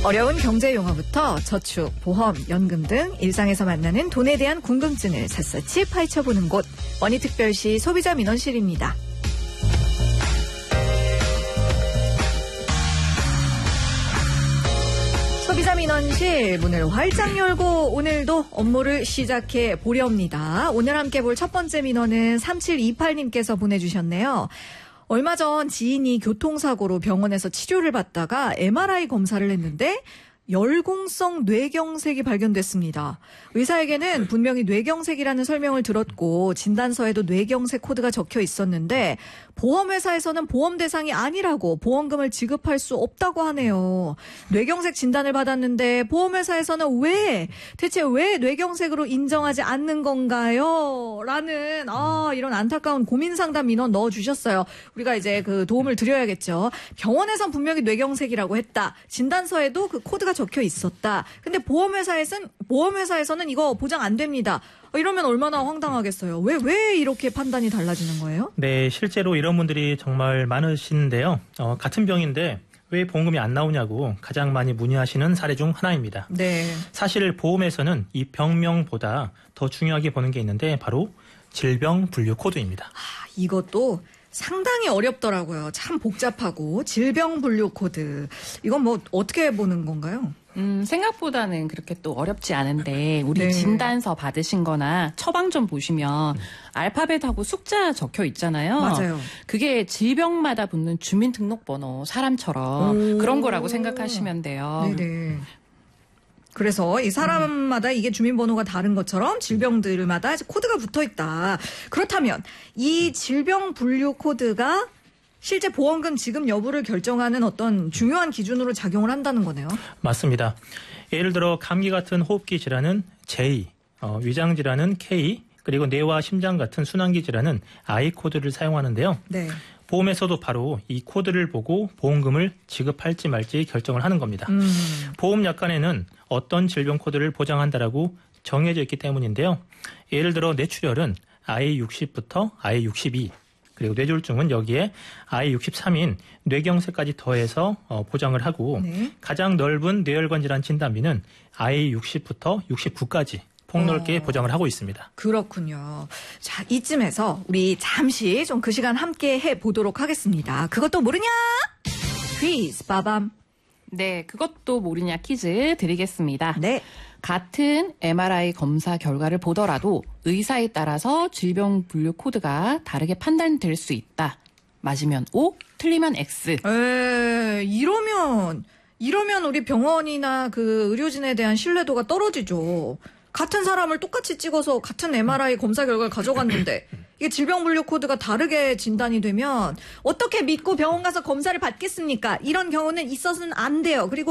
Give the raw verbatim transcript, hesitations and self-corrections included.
어려운 경제 용어부터 저축, 보험, 연금 등 일상에서 만나는 돈에 대한 궁금증을 샅샅이 파헤쳐보는 곳 원희특별시 소비자 민원실입니다. 소비자 민원실 문을 활짝 열고 오늘도 업무를 시작해 보렵니다. 오늘 함께 볼 첫 번째 민원은 삼칠이팔 님께서 보내주셨네요. 얼마 전 지인이 교통사고로 병원에서 치료를 받다가 엠알아이 검사를 했는데 열공성 뇌경색이 발견됐습니다. 의사에게는 분명히 뇌경색이라는 설명을 들었고 진단서에도 뇌경색 코드가 적혀 있었는데 보험회사에서는 보험 대상이 아니라고 보험금을 지급할 수 없다고 하네요. 뇌경색 진단을 받았는데 보험회사에서는 왜 대체 왜 뇌경색으로 인정하지 않는 건가요? 라는 아 이런 안타까운 고민 상담 민원 넣어주셨어요. 우리가 이제 그 도움을 드려야겠죠. 병원에선 분명히 뇌경색이라고 했다. 진단서에도 그 코드가 적혀 있었다. 근데 보험회사에서는 보험회사에서는 이거 보장 안 됩니다. 이러면 얼마나 황당하겠어요. 왜, 왜 이렇게 판단이 달라지는 거예요? 네, 실제로 이런 분들이 정말 많으신데요. 어, 같은 병인데 왜 보험금이 안 나오냐고 가장 많이 문의하시는 사례 중 하나입니다. 네. 사실 보험에서는 이 병명보다 더 중요하게 보는 게 있는데 바로 질병 분류 코드입니다. 아, 이것도 상당히 어렵더라고요. 참 복잡하고 질병 분류 코드. 이건 뭐 어떻게 보는 건가요? 음, 생각보다는 그렇게 또 어렵지 않은데 우리 네. 진단서 받으신 거나 처방 좀 보시면 알파벳하고 숫자 적혀 있잖아요. 맞아요. 그게 질병마다 붙는 주민등록번호 사람처럼 오. 그런 거라고 생각하시면 돼요. 네네. 그래서 이 사람마다 이게 주민번호가 다른 것처럼 질병들마다 이제 코드가 붙어 있다. 그렇다면 이 질병 분류 코드가 실제 보험금 지급 여부를 결정하는 어떤 중요한 기준으로 작용을 한다는 거네요. 맞습니다. 예를 들어 감기 같은 호흡기 질환은 제이, 어, 위장 질환은 케이, 그리고 뇌와 심장 같은 순환기 질환은 아이 코드를 사용하는데요. 네. 보험에서도 바로 이 코드를 보고 보험금을 지급할지 말지 결정을 하는 겁니다. 음. 보험약관에는 어떤 질병 코드를 보장한다라고 정해져 있기 때문인데요. 예를 들어 뇌출혈은 아이 육십부터 아이 육십이, 그리고 뇌졸중은 여기에 아이 육십삼인 뇌경색까지 더해서 보장을 하고 네. 가장 넓은 뇌혈관 질환 진단비는 아이 육십부터 육십구까지 폭넓게 어, 보장을 하고 있습니다. 그렇군요. 자, 이쯤에서 우리 잠시 좀 그 시간 함께 해보도록 하겠습니다. 그것도 모르냐? 퀴즈 빠밤. 네, 그것도 모르냐 퀴즈 드리겠습니다. 네. 같은 엠알아이 검사 결과를 보더라도 의사에 따라서 질병 분류 코드가 다르게 판단될 수 있다. 맞으면 O, 틀리면 X. 에, 이러면 이러면 우리 병원이나 그 의료진에 대한 신뢰도가 떨어지죠. 같은 사람을 똑같이 찍어서 같은 엠알아이 검사 결과를 가져갔는데 이게 질병 분류 코드가 다르게 진단이 되면 어떻게 믿고 병원 가서 검사를 받겠습니까? 이런 경우는 있어서는 안 돼요. 그리고